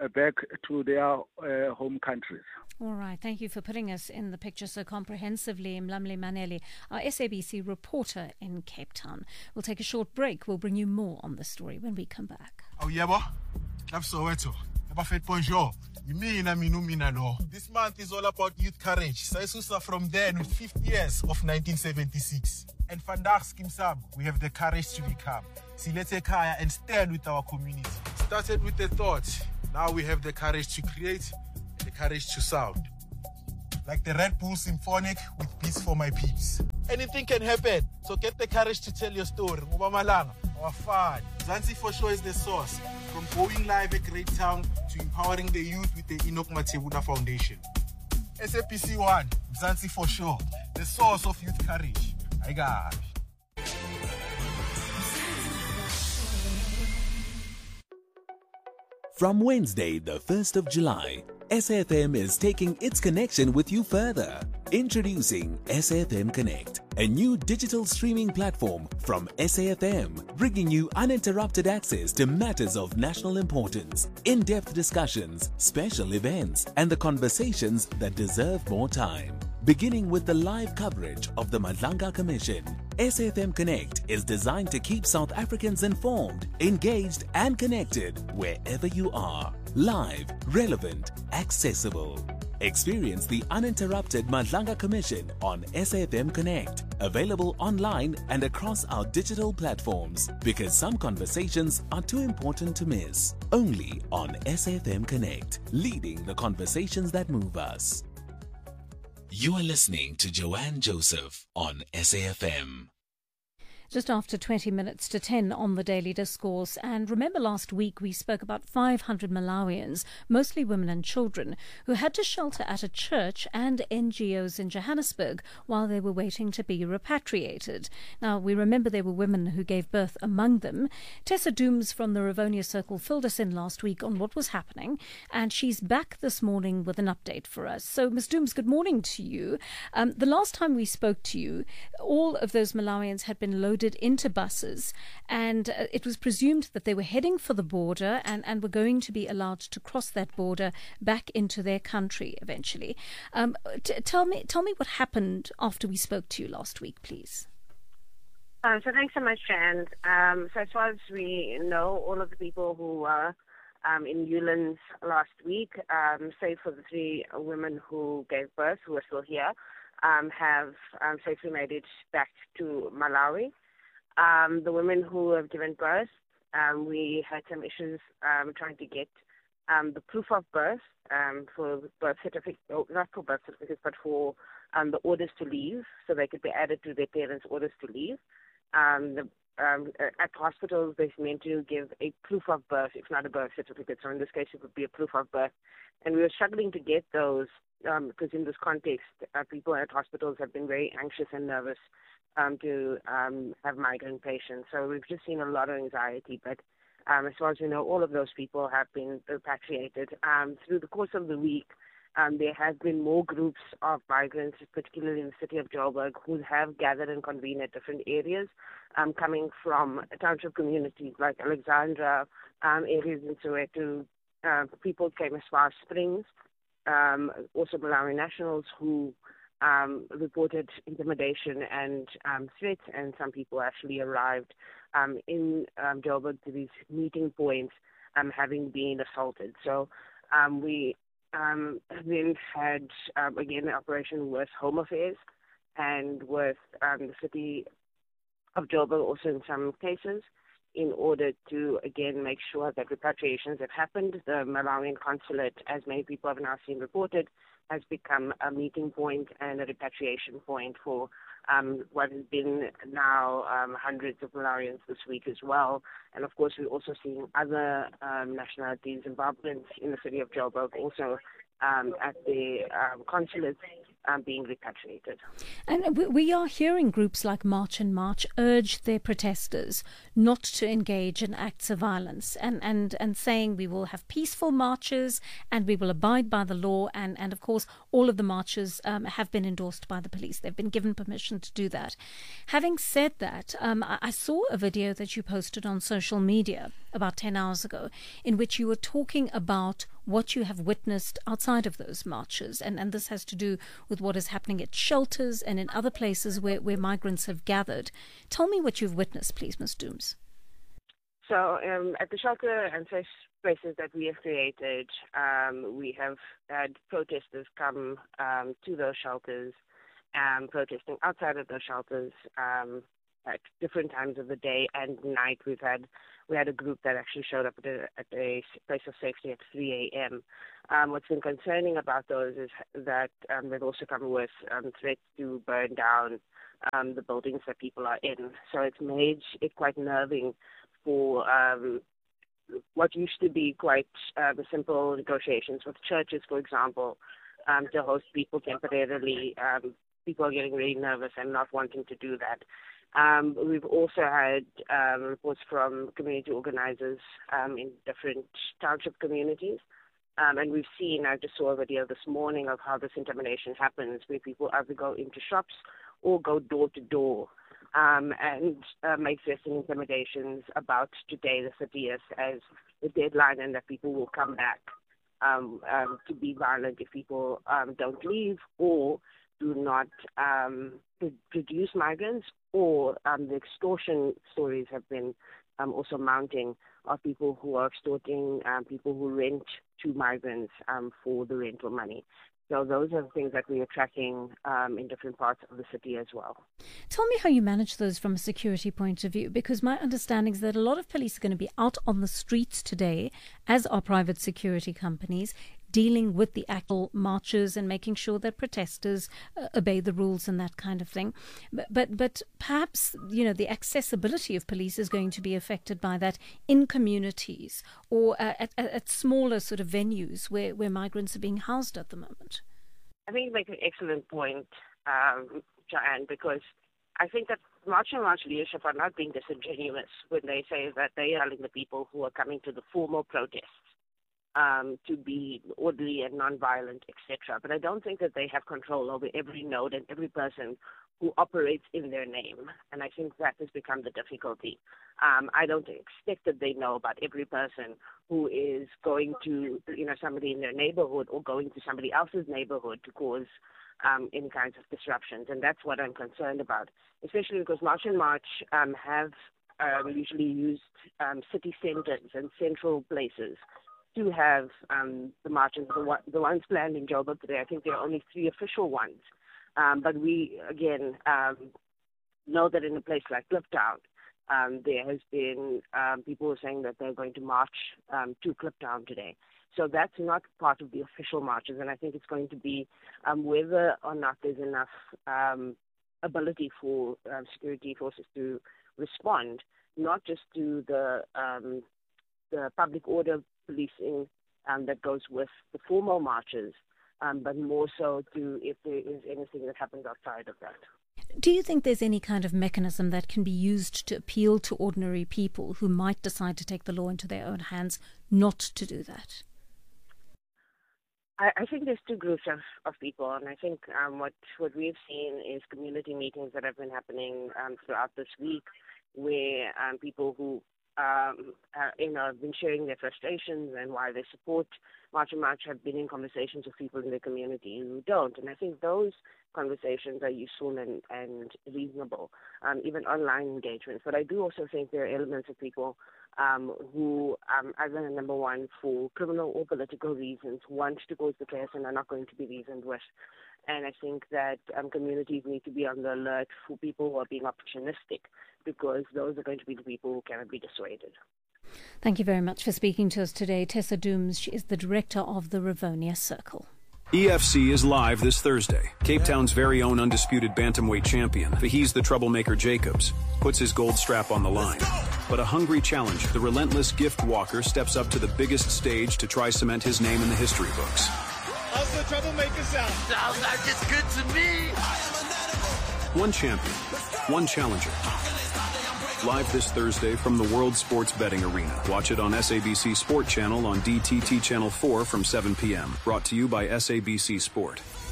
uh, back to their uh, home countries. All right. Thank you for putting us in the picture so comprehensively, Mlamli Maneli, our S A B C reporter in Cape Town. We'll take a short break. We'll bring you more on this story when we come back. Oh, yeah, boy. Soweto. Bonjour. This month is all about youth courage. Saisusa from there with fifty years of nineteen seventy-six. And Vandag Skim Sab, we have the courage to become. Silete Kaya and stand with our community. Started with the thought. Now we have the courage to create, the courage to sound. Like the Red Bull Symphonic with Beats for My Peeps. Anything can happen, so get the courage to tell your story. Mubamalanga, our fun. Mzansi for sure is the source. From going live at Great Town to empowering the youth with the Enoch Matebuna Foundation. S A P C one, Mzansi for sure, the source of youth courage. I got. From Wednesday, the first of July, S A F M is taking its connection with you further. Introducing S A F M Connect, a new digital streaming platform from S A F M, bringing you uninterrupted access to matters of national importance, in-depth discussions, special events, and the conversations that deserve more time. Beginning with the live coverage of the Madlanga Commission, S A F M Connect is designed to keep South Africans informed, engaged, and connected wherever you are. Live, relevant, accessible. Experience the uninterrupted Madlanga Commission on S A F M Connect, available online and across our digital platforms, because some conversations are too important to miss. Only on S A F M Connect, leading the conversations that move us. You are listening to Joanne Joseph on S A F M. Just after twenty minutes to ten on the Daily Discourse. And remember last week we spoke about five hundred Malawians, mostly women and children, who had to shelter at a church and N G Os in Johannesburg while they were waiting to be repatriated. Now, we remember there were women who gave birth among them. Tessa Dooms from the Rivonia Circle filled us in last week on what was happening, and she's back this morning with an update for us. So, Miz Dooms, good morning to you. Um, the last time we spoke to you, all of those Malawians had been loaded into buses, and uh, it was presumed that they were heading for the border and, and were going to be allowed to cross that border back into their country eventually. Um, t- tell me, tell me what happened after we spoke to you last week, please. Um, so thanks so much, Jan. Um, so as far as we know, all of the people who were um, in Newlands last week, um, save for the three women who gave birth, who are still here, um, have um, safely made it back to Malawi. Um, the women who have given birth, um, we had some issues um, trying to get um, the proof of birth um, for birth certificate, oh, not for birth certificates, but for um, the orders to leave, so they could be added to their parents' orders to leave. Um, the, um, at hospitals, they're meant to give a proof of birth, if not a birth certificate. So in this case, it would be a proof of birth. And we were struggling to get those um, because in this context, uh, people at hospitals have been very anxious and nervous Um, to um, have migrant patients. So we've just seen a lot of anxiety, but um, as far as we know, all of those people have been repatriated. Um, through the course of the week, um, there have been more groups of migrants, particularly in the city of Joburg, who have gathered and convened at different areas, um, coming from township communities like Alexandra, um, areas in Soweto. Uh, people came as far as Springs, um, also Malawi nationals who Um, reported intimidation and um, threats, and some people actually arrived um, in um, Joburg to these meeting points um, having been assaulted. So um, we um, then had, um, again, an operation with Home Affairs and with um, the city of Joburg also in some cases, in order to, again, make sure that repatriations have happened. The Malawian consulate, as many people have now seen reported, has become a meeting point and a repatriation point for um, what has been now um, hundreds of Malawians this week as well. And, of course, we're also seeing other um, nationalities, Zimbabweans in the city of Joburg, also um, at the um, consulate um, being repatriated. And we are hearing groups like March and March urge their protesters not to engage in acts of violence and, and, and saying we will have peaceful marches and we will abide by the law and, and, of course, all of the marches um, have been endorsed by the police. They've been given permission to do that. Having said that, um, I, I saw a video that you posted on social media about ten hours ago in which you were talking about what you have witnessed outside of those marches. And, and this has to do with what is happening at shelters and in other places where, where migrants have gathered. Tell me what you've witnessed, please, Miz Dooms. So um, at the shelter and safe spaces that we have created, um, we have had protesters come um, to those shelters, um, protesting outside of those shelters um, at different times of the day and night. We've had we had a group that actually showed up at a, at a place of safety at three a.m. Um, what's been concerning about those is that um, they've also come with um, threats to burn down um, the buildings that people are in. So it's made it quite nerving for um, what used to be quite uh, simple negotiations with churches, for example, um, to host people temporarily. Um, people are getting really nervous and not wanting to do that. Um, we've also had um, reports from community organizers um, in different township communities. Um, and we've seen, I just saw a video this morning of how this intimidation happens, where people either go into shops or go door to door um, and uh, make threatening intimidations about today, the thirtieth, as the deadline, and that people will come back um, um, to be violent if people um, don't leave or do not um, produce migrants, or um, the extortion stories have been um, also mounting of people who are extorting um, people who rent to migrants um, for the rental money. So those are the things that we are tracking um, in different parts of the city as well. Tell me how you manage those from a security point of view, because my understanding is that a lot of police are going to be out on the streets today, as are private security companies, dealing with the actual marches and making sure that protesters uh, obey the rules and that kind of thing. But, but but perhaps, you know, the accessibility of police is going to be affected by that in communities or uh, at, at smaller sort of venues where, where migrants are being housed at the moment. I think you make an excellent point, um, Joanne, because I think that March and March leadership are not being disingenuous when they say that they are telling the people who are coming to the formal protests Um, to be orderly and nonviolent, et cetera. But I don't think that they have control over every node and every person who operates in their name. And I think that has become the difficulty. Um, I don't expect that they know about every person who is going to, you know, somebody in their neighborhood or going to somebody else's neighborhood to cause um, any kinds of disruptions. And that's what I'm concerned about, especially because March and March um, have um, usually used um, city centers and central places to have um, the marches, the, one, the ones planned in Joburg today. I think there are only three official ones. Um, but we, again, um, know that in a place like Kliptown, um, there has been um, people saying that they're going to march um, to Kliptown today. So that's not part of the official marches, and I think it's going to be um, whether or not there's enough um, ability for um, security forces to respond, not just to the um, the public order policing um, that goes with the formal marches, um, but more so to if there is anything that happens outside of that. Do you think there's any kind of mechanism that can be used to appeal to ordinary people who might decide to take the law into their own hands not to do that? I, I think there's two groups of, of people, and I think um, what, what we've seen is community meetings that have been happening um, throughout this week where um, people who Um, uh, you know, have been sharing their frustrations and why they support March and March, have been in conversations with people in their community who don't. And I think those conversations are useful and, and reasonable, um, even online engagements. But I do also think there are elements of people um, who, um, either number one, for criminal or political reasons, want to cause the chaos and are not going to be reasoned with. And I think that um, communities need to be on the alert for people who are being opportunistic, because those are going to be the people who cannot be dissuaded. Thank you very much for speaking to us today. Tessa Dooms, she is the director of the Rivonia Circle. E F C is live this Thursday. Cape Town's very own undisputed bantamweight champion, He's the troublemaker Jacobs, puts his gold strap on the line. But a hungry challenger, the relentless gift walker, steps up to the biggest stage to try cement his name in the history books. How's the troublemaker sound? Sounds like it's good to me. One champion, one challenger. Live this Thursday from the World Sports Betting Arena. Watch it on S A B C Sport Channel on D T T Channel four from seven p.m. Brought to you by S A B C Sport.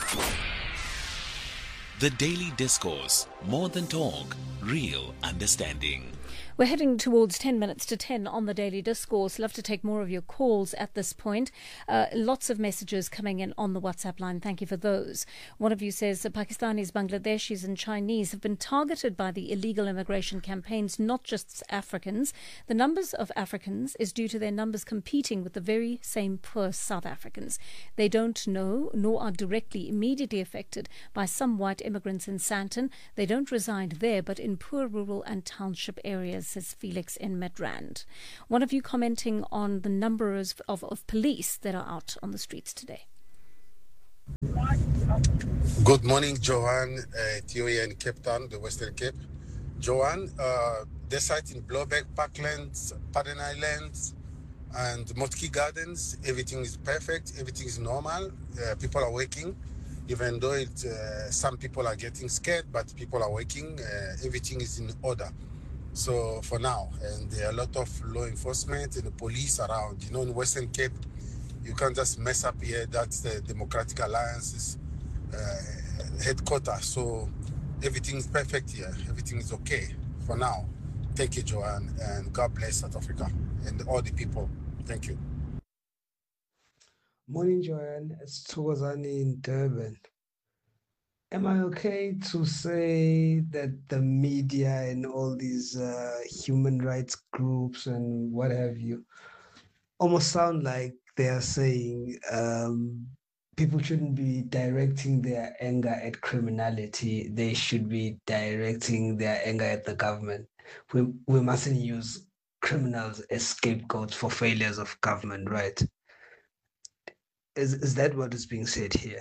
The Daily Discourse. More than talk, real understanding. We're heading towards ten minutes to ten on the Daily Discourse. Love to take more of your calls at this point. Uh, lots of messages coming in on the WhatsApp line. Thank you for those. One of you says that Pakistanis, Bangladeshis and Chinese have been targeted by the illegal immigration campaigns, not just Africans. The numbers of Africans is due to their numbers competing with the very same poor South Africans. They don't know nor are directly immediately affected by some white immigrants in Sandton. They don't reside there but in poor rural and township areas, says Felix in Midrand. One of you commenting on the numbers of, of police that are out on the streets today. Good morning, Johan, uh, T O A in Cape Town, the Western Cape. Johan, uh, the site in Blowback Parklands, Paden Islands, and Motki Gardens, everything is perfect, everything is normal. Uh, people are working, even though it, uh, some people are getting scared, but people are working. Uh, everything is in order. So for now, and there are a lot of law enforcement and the police around. You know, in Western Cape, you can't just mess up here. That's the Democratic Alliance's uh, headquarters. So everything is perfect here. Everything is okay for now. Thank you, Joanne, and God bless South Africa and all the people. Thank you. Morning, Joanne. It's Tugozani in Durban. Am I okay to say that the media and all these uh, human rights groups and what have you almost sound like they are saying um, people shouldn't be directing their anger at criminality, they should be directing their anger at the government. We, we mustn't use criminals as scapegoats for failures of government, right? Is, is that what is being said here?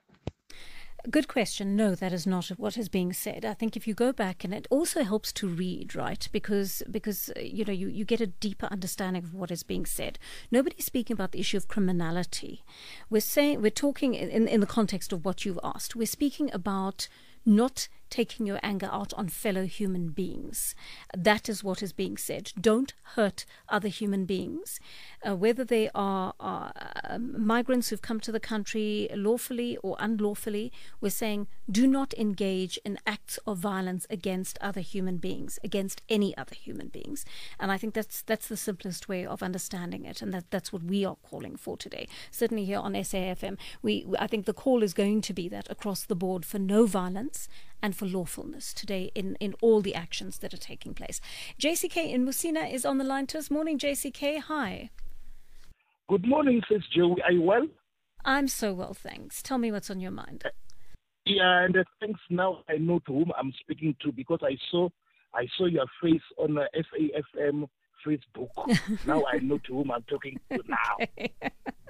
Good question. No, that is not what is being said. I think if you go back, and it also helps to read, right? Because, because you know, you, you get a deeper understanding of what is being said. Nobody's speaking about the issue of criminality. We're saying, we're talking in, in the context of what you've asked. We're speaking about not taking your anger out on fellow human beings. That is what is being said. Don't hurt other human beings, uh, whether they are, are uh, migrants who've come to the country lawfully or unlawfully. We're saying do not engage in acts of violence against other human beings, against any other human beings. And I think that's that's the simplest way of understanding it, and that, that's what we are calling for today. Certainly here on S A F M, we I think the call is going to be that across the board for no violence and for lawfulness today in, in all the actions that are taking place. J C K in Musina is on the line to us. Morning, J C K. Hi. Good morning, Sis Joey. Are you well? I'm so well, thanks. Tell me what's on your mind. Yeah, and uh, thanks. Now I know to whom I'm speaking to, because I saw I saw your face on uh, S A F M Facebook. Now I know to whom I'm talking to now.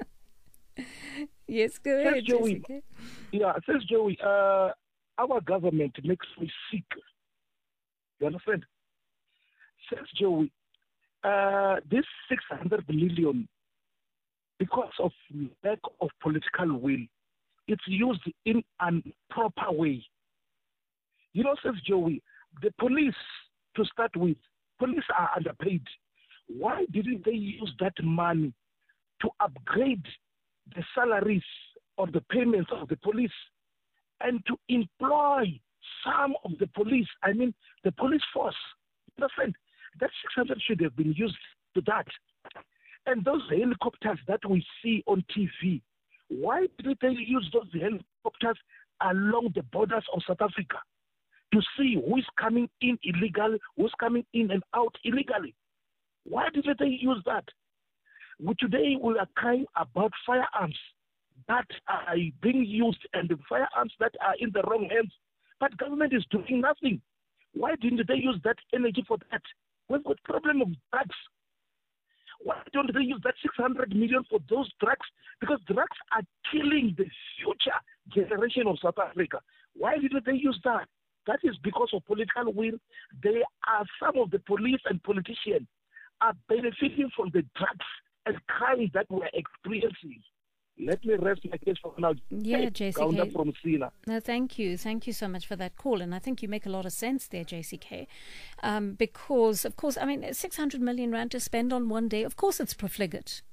Yes, go ahead, Joey. J C K. Yeah, Sis Joey, uh, our government makes me sick. You understand? Says Joey, uh, this six hundred million, because of lack of political will, it's used in a proper way. You know, says Joey, the police, to start with, police are underpaid. Why didn't they use that money to upgrade the salaries or the payments of the police, and to employ some of the police, I mean the police force? Understand? That six hundred should have been used to that. And those helicopters that we see on T V, why did they use those helicopters along the borders of South Africa to see who is coming in illegal, who's coming in and out illegally? Why did they use that? We, today we are crying about firearms that are being used and the firearms that are in the wrong hands, but government is doing nothing. Why didn't they use that energy for that? We've got problem of drugs. Why don't they use that six hundred million for those drugs? Because drugs are killing the future generation of South Africa. Why didn't they use that? That is because of political will. They are, some of the police and politicians are benefiting from the drugs and crime that we're experiencing. Let me rest my case for now. Yeah, J C K. From Sina. No, thank you. Thank you so much for that call. And I think you make a lot of sense there, J C K. Um, because, of course, I mean, six hundred million rand to spend on one day, of course it's profligate.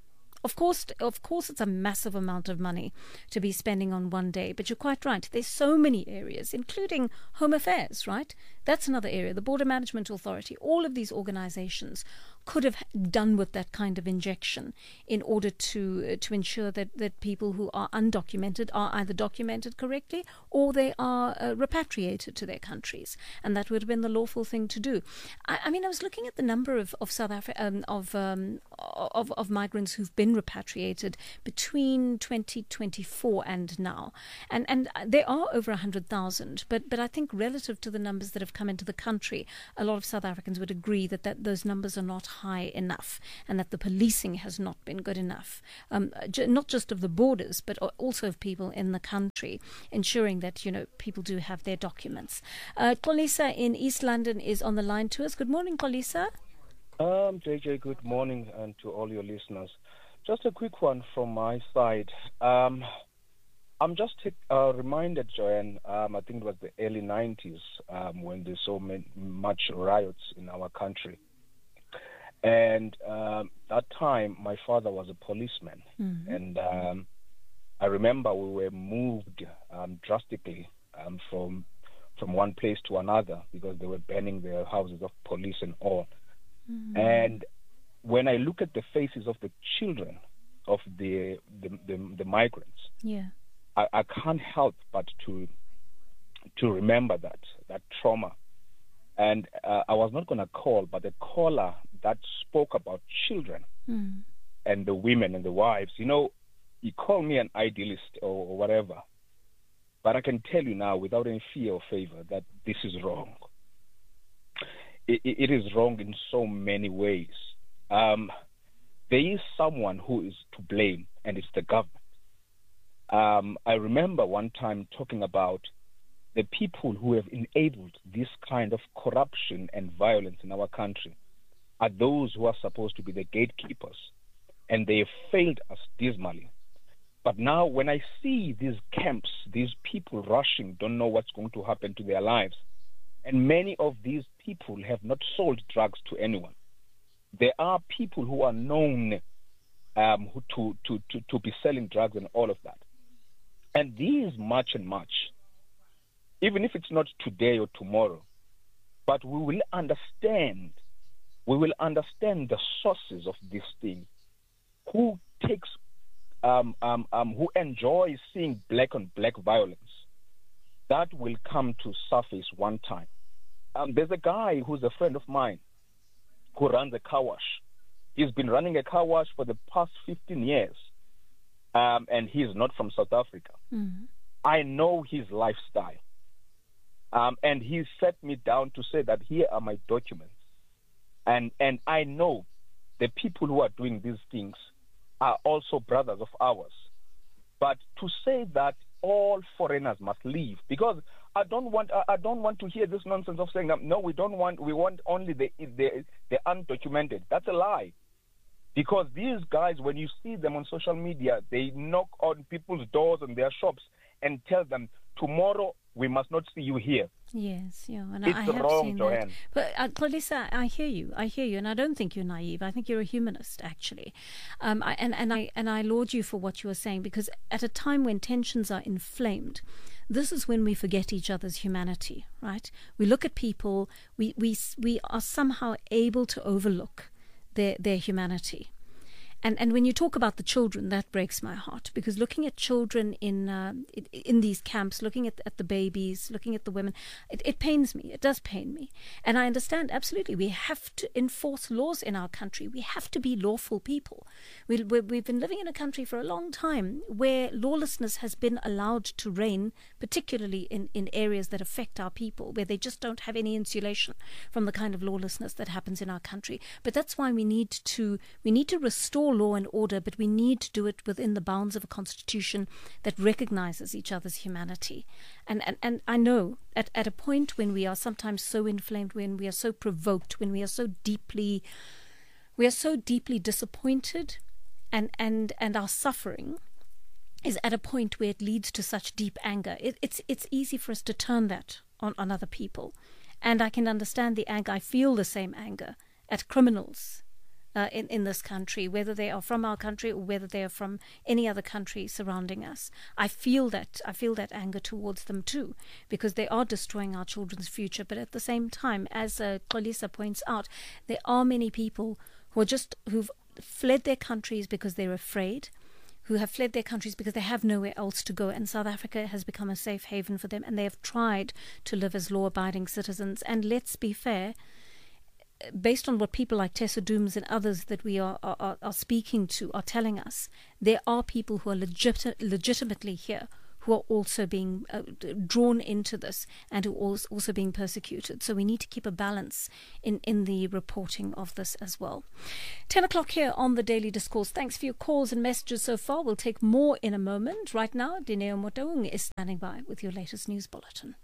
Of course, of course, it's a massive amount of money to be spending on one day. But you're quite right. There's so many areas, including Home Affairs, right? That's another area. The Border Management Authority, all of these organizations could have done with that kind of injection in order to uh, to ensure that, that people who are undocumented are either documented correctly or they are uh, repatriated to their countries. And that would have been the lawful thing to do. I, I mean, I was looking at the number of, of South Africa, um, of, um, of, of migrants who've been repatriated between twenty twenty-four and now. And, and there are over one hundred thousand. But, but I think relative to the numbers that have come into the country, a lot of South Africans would agree that, that those numbers are not high enough and that the policing has not been good enough, um, j- not just of the borders, but also of people in the country, ensuring that, you know, people do have their documents. Uh, Xolisa in East London is on the line to us. Good morning, Xolisa. Um, J J, good morning, and to all your listeners. Just a quick one from my side. Um, I'm just uh, reminded, Joanne, um, I think it was the early nineties um, when there's so many, much riots in our country. And um, that time, my father was a policeman. Mm-hmm. And um, I remember we were moved um, drastically um, from from one place to another because they were burning their houses of police and all. Mm-hmm. And when I look at the faces of the children of the the, the, the migrants, yeah, I, I can't help but to to remember that that trauma. And uh, I was not going to call, but the caller that spoke about children mm. and the women and the wives, you know, he called me an idealist or, or whatever. But I can tell you now, without any fear or favor, that this is wrong. It, it is wrong in so many ways. Um, there is someone who is to blame, and it's the government. Um, I remember one time talking about the people who have enabled this kind of corruption and violence in our country are those who are supposed to be the gatekeepers, and they have failed us dismally. But now when I see these camps, these people rushing, don't know what's going to happen to their lives, and many of these people have not sold drugs to anyone. There are people who are known um, who, to, to, to, to be selling drugs and all of that. And these much and much, even if it's not today or tomorrow, but we will understand, we will understand the sources of this thing. Who takes, um, um, um, who enjoys seeing black on black violence, that will come to surface one time. Um, there's a guy who's a friend of mine who runs a car wash. He's been running a car wash for the past fifteen years, um, and he's not from South Africa. Mm-hmm. I know his lifestyle. Um, and he set me down to say that here are my documents. And and I know the people who are doing these things are also brothers of ours. But to say that all foreigners must leave, because I don't want I, I don't want to hear this nonsense of saying that, no, we don't want we want only the the the undocumented. That's a lie. Because these guys, when you see them on social media, they knock on people's doors and their shops and tell them, tomorrow we must not see you here. Yes, yeah, and it's I have wrong, seen Joanne. that. But uh, Xolisa, I hear you. I hear you, and I don't think you're naive. I think you're a humanist, actually. Um, I, and and I and I laud you for what you are saying, because at a time when tensions are inflamed, this is when we forget each other's humanity. Right? We look at people. We we we are somehow able to overlook their their humanity. And and when you talk about the children, that breaks my heart, because looking at children in uh, in these camps, looking at at the babies, looking at the women, it, it pains me. It does pain me. And I understand absolutely we have to enforce laws in our country. We have to be lawful people. We, we, we've been living in a country for a long time where lawlessness has been allowed to reign, particularly in, in areas that affect our people, where they just don't have any insulation from the kind of lawlessness that happens in our country. But that's why we need to we need to restore law and order, but we need to do it within the bounds of a constitution that recognizes each other's humanity. And and, and I know at, at a point when we are sometimes so inflamed, when we are so provoked, when we are so deeply we are so deeply disappointed, and, and, and our suffering is at a point where it leads to such deep anger. It, it's it's easy for us to turn that on, on other people. And I can understand the anger. I feel the same anger at criminals uh, in, in this country, whether they are from our country or whether they are from any other country surrounding us. I feel that I feel that anger towards them too, because they are destroying our children's future. But at the same time, as uh, Xolisa points out, there are many people who are just who've fled their countries because they're afraid, who have fled their countries because they have nowhere else to go, and South Africa has become a safe haven for them, and they have tried to live as law-abiding citizens. And let's be fair, based on what people like Tessa Dooms and others that we are, are, are speaking to are telling us, there are people who are legit, legitimately here who are also being uh, drawn into this and who are also being persecuted. So we need to keep a balance in, in the reporting of this as well. ten o'clock here on the Daily Discourse. Thanks for your calls and messages so far. We'll take more in a moment. Right now, Dineo Motaung is standing by with your latest news bulletin.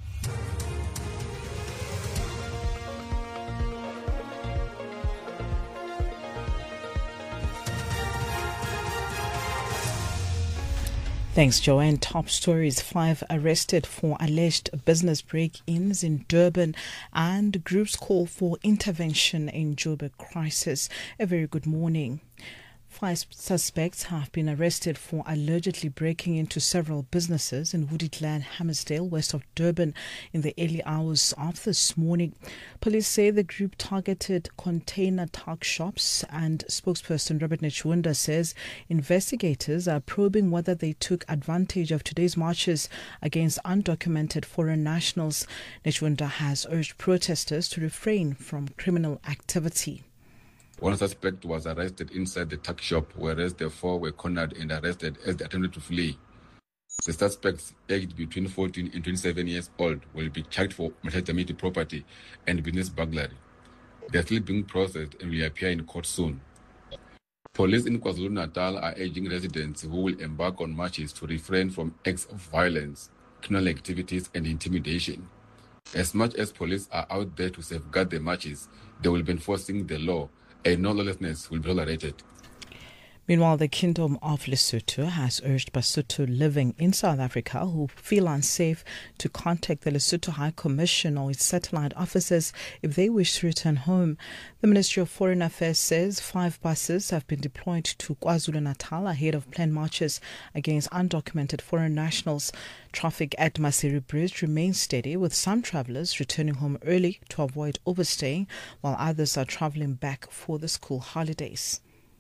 Thanks, Joanne. Top stories. Five arrested for alleged business break-ins in Durban, and groups call for intervention in Joburg crisis. A very good morning. Five suspects have been arrested for allegedly breaking into several businesses in Woodland, Hammersdale, west of Durban, in the early hours of this morning. Police say the group targeted container tuck shops, and spokesperson Robert Nechunda says investigators are probing whether they took advantage of today's marches against undocumented foreign nationals. Nechunda has urged protesters to refrain from criminal activity. One suspect was arrested inside the tuck shop, whereas the four were cornered and arrested as they attempted to flee. The suspects, aged between fourteen and twenty-seven years old, will be charged for multi-damage property and business burglary. They are still being processed and will appear in court soon. Police in KwaZulu-Natal are urging residents who will embark on marches to refrain from acts of violence, criminal activities, and intimidation. As much as police are out there to safeguard the marches, they will be enforcing the law, and no lawlessness will be tolerated. Meanwhile, the Kingdom of Lesotho has urged Basotho living in South Africa who feel unsafe to contact the Lesotho High Commission or its satellite offices if they wish to return home. The Ministry of Foreign Affairs says five buses have been deployed to KwaZulu-Natal ahead of planned marches against undocumented foreign nationals. Traffic at Masiri Bridge remains steady, with some travellers returning home early to avoid overstaying, while others are travelling back for the school holidays.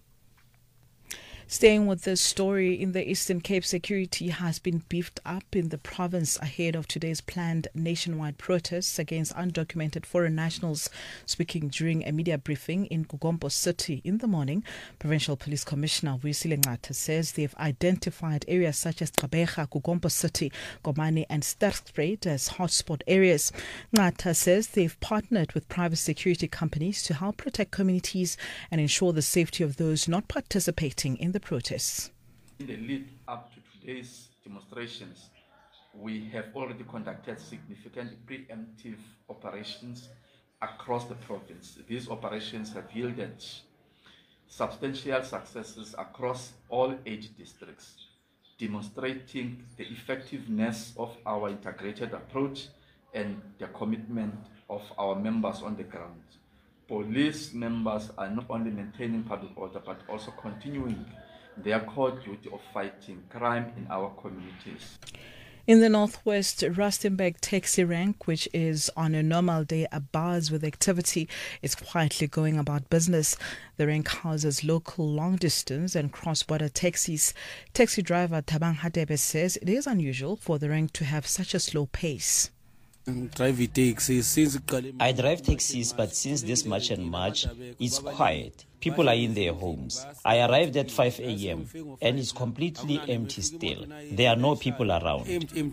Staying with this story, in the Eastern Cape, security has been beefed up in the province ahead of today's planned nationwide protests against undocumented foreign nationals. Speaking during a media briefing in Kugompo City in the morning, Provincial Police Commissioner Wisile Ngata says they've identified areas such as Gqeberha, Kugompo City, Komani and Sterkspruit as hotspot areas. Ngata says they've partnered with private security companies to help protect communities and ensure the safety of those not participating in the protests. In the lead up to today's demonstrations, we have already conducted significant preemptive operations across the province. These operations have yielded substantial successes across all eight districts, demonstrating the effectiveness of our integrated approach and the commitment of our members on the ground. Police members are not only maintaining public order but also continuing their core duty of fighting crime in our communities. In the northwest, Rustenburg taxi rank, which is on a normal day abuzz with activity, is quietly going about business. The rank houses local long-distance and cross-border taxis. Taxi driver Tabang Hadebe says it is unusual for the rank to have such a slow pace. I drive taxis, but since this March and March, it's quiet. People are in their homes. I arrived at five a.m. and it's completely empty still. There are no people around.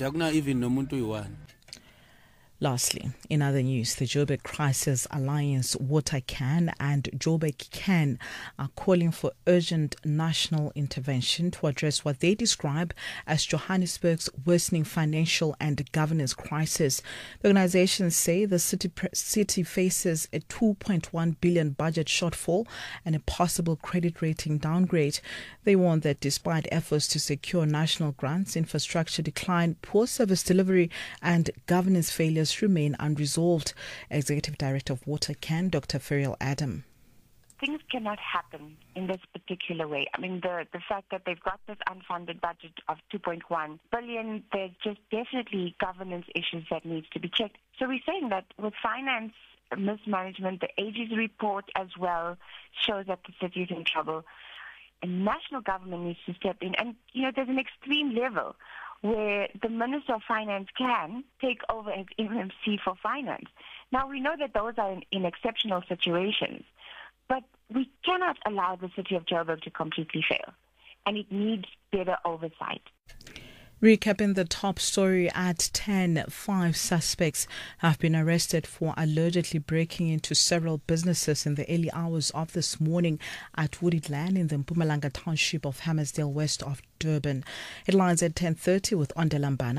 Lastly, in other news, the Joburg Crisis Alliance, WaterCan and Joburg Can are calling for urgent national intervention to address what they describe as Johannesburg's worsening financial and governance crisis. The organizations say the city, city faces a two point one billion budget shortfall and a possible credit rating downgrade. They warn that despite efforts to secure national grants, infrastructure decline, poor service delivery and governance failures remain unresolved. Executive Director of WaterCan, Doctor Ferial Adam. things cannot happen in this particular way. I mean, the, the fact that they've got this unfunded budget of two point one billion, there's just definitely governance issues that needs to be checked. So we're saying that with finance mismanagement, the Aegis report as well shows that the city is in trouble. And national government needs to step in. And, you know, there's an extreme level where the Minister of Finance can take over as M M C for finance. Now, we know that those are in, in exceptional situations, but we cannot allow the city of Joburg to completely fail, and it needs better oversight. Recapping the top story at ten, five suspects have been arrested for allegedly breaking into several businesses in the early hours of this morning at Wooditland in the Mpumalanga township of Hammersdale, west of Durban. Headlines at ten thirty with Ondelambana.